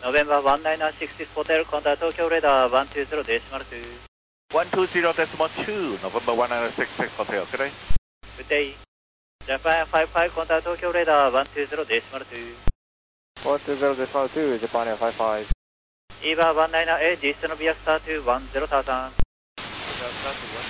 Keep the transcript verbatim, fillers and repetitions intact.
November one nine six six Hotel, contact Tokyo Radar one two zero decimal two. one two zero decimal two, November one nine six six Hotel, good day. Good day. Japan five five, contact Tokyo Radar one two zero decimal two. one two zero decimal two, Japan Air five five. Eva one nine eight, distance via star to one zero thousand. Star to one